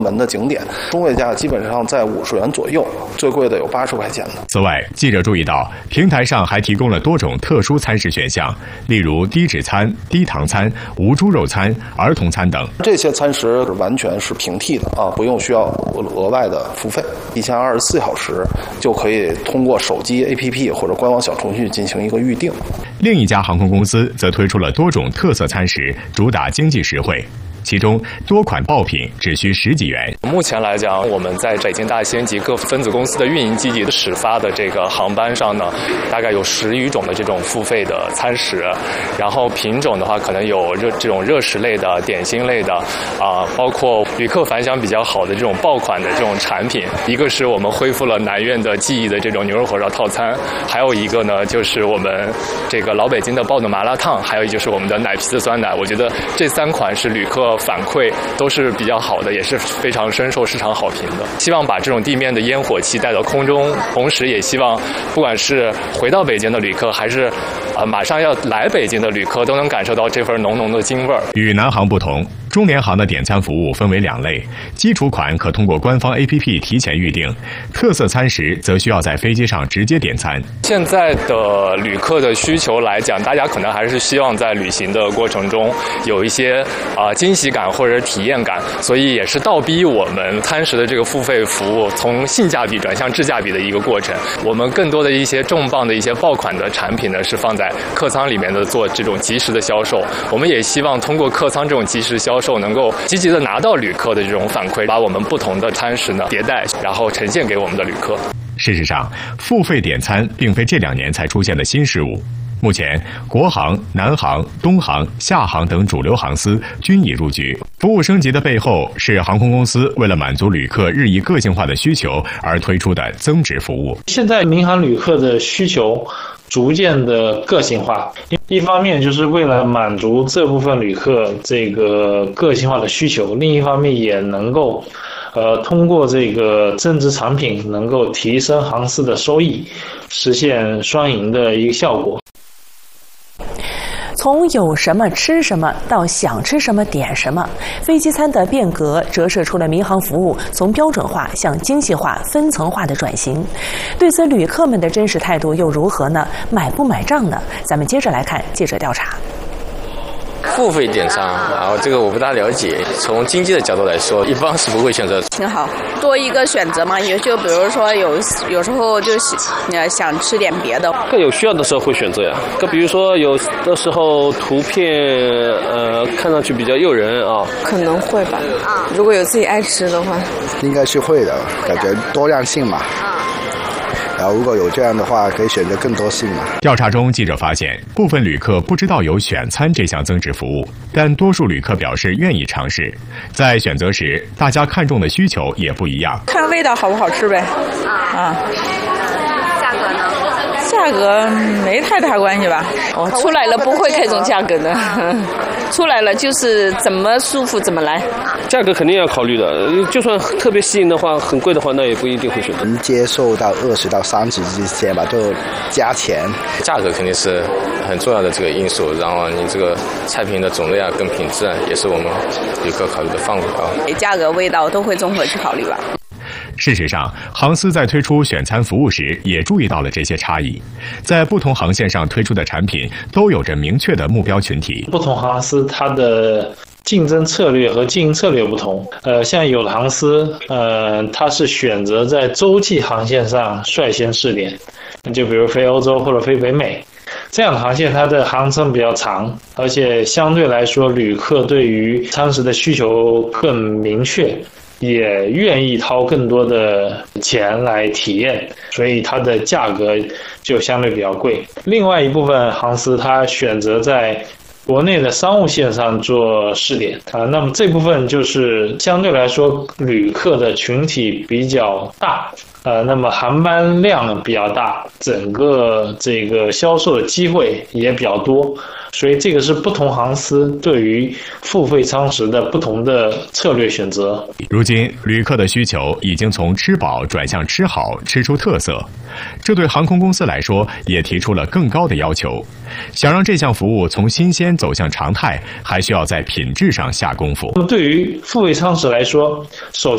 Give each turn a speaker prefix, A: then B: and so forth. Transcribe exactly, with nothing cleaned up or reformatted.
A: 门的景点，中位价基本上在五十元左右，最贵的有八十块钱的。
B: 此外，记者注意到，平台上还提供了多种特殊餐食选项，例如低脂餐、低糖餐、无猪肉餐、儿童餐等。
A: 这些餐食完全是平替的啊，不用需要额外的付费，一天二十四小时就可以通过手机 A P P 或者官网小程序进行一个预订。
B: 另一家航空公司则推出了多种特色餐食，主打经济实惠。其中多款爆品只需十几元。
C: 目前来讲，我们在北京大兴及各分子公司的运营基地始发的这个航班上呢，大概有十余种的这种付费的餐食，然后品种的话，可能有热这种热食类的、点心类的，啊、呃，包括旅客反响比较好的这种爆款的这种产品。一个是我们恢复了南苑的记忆的这种牛肉火烧套餐，还有一个呢就是我们这个老北京的爆肚麻辣烫，还有就是我们的奶皮子酸奶。我觉得这三款是旅客反馈都是比较好的，也是非常深受市场好评的。希望把这种地面的烟火气带到空中，同时也希望不管是回到北京的旅客，还是呃马上要来北京的旅客，都能感受到这份浓浓的京味儿。
B: 与南航不同，中联航的点餐服务分为两类，基础款可通过官方 A P P 提前预订，特色餐食则需要在飞机上直接点餐。
C: 现在的旅客的需求来讲，大家可能还是希望在旅行的过程中有一些啊、呃、惊喜感或者体验感，所以也是倒逼我们餐食的这个付费服务从性价比转向质价比的一个过程。我们更多的一些重磅的一些爆款的产品呢，是放在客舱里面的做这种即时的销售。我们也希望通过客舱这种即时销售，能够积极的拿到旅客的这种反馈，把我们不同的餐食呢迭代，然后呈现给我们的旅客。
B: 事实上，付费点餐并非这两年才出现的新事物。目前，国航、南航、东航、厦航等主流航司均已入局。服务升级的背后，是航空公司为了满足旅客日益个性化的需求而推出的增值服务。
D: 现在民航旅客的需求逐渐的个性化，一方面就是为了满足这部分旅客这个个性化的需求，另一方面也能够呃，通过这个增值产品能够提升航司的收益，实现双赢的一个效果。
E: 从有什么吃什么到想吃什么点什么，飞机餐的变革折射出了民航服务从标准化向精细化、分层化的转型。对此，旅客们的真实态度又如何呢？买不买账呢？咱们接着来看记者调查。
F: 付费点餐，然后这个我不大了解。从经济的角度来说，一般是不会选择。
G: 挺好，多一个选择嘛。也就比如说有有时候就呃想吃点别的。
H: 更有需要的时候会选择呀。更比如说有的时候图片呃看上去比较诱人啊，
I: 可能会吧。啊，如果有自己爱吃的话，
J: 应该是会的。感觉多样性嘛。然后如果有这样的话，可以选择更多性嘛。
B: 调查中，记者发现，部分旅客不知道有选餐这项增值服务，但多数旅客表示愿意尝试。在选择时，大家看重的需求也不一样。
I: 看味道好不好吃呗。啊。
G: 价格呢？
I: 价格没太大关系吧。哦，出来了不会看重价格的。出来了就是怎么舒服怎么来。
H: 价格肯定要考虑的，就算特别吸引的话，很贵的话，那也不一定会选择。
J: 能接受到二十到三十之间吧，就加钱。
F: 价格肯定是很重要的这个因素，然后你这个菜品的种类啊跟品质啊，也是我们旅客考虑的范围啊。
G: 价格、味道都会综合去考虑吧。
B: 事实上，航司在推出选餐服务时也注意到了这些差异。在不同航线上推出的产品都有着明确的目标群体。
D: 不同航司它的竞争策略和经营策略不同。呃，像有的航司，呃，它是选择在洲际航线上率先试点，就比如飞欧洲或者飞北美。这样的航线它的航程比较长，而且相对来说，旅客对于餐食的需求更明确。也愿意掏更多的钱来体验，所以它的价格就相对比较贵。另外一部分航司它选择在国内的商务线上做试点啊，那么这部分就是相对来说旅客的群体比较大，呃，那么航班量比较大，整个这个销售的机会也比较多。所以这个是不同航司对于付费餐食的不同的策略选择。
B: 如今，旅客的需求已经从吃饱转向吃好，吃出特色。这对航空公司来说也提出了更高的要求。想让这项服务从新鲜走向常态，还需要在品质上下功夫。
D: 对于付费餐食来说，首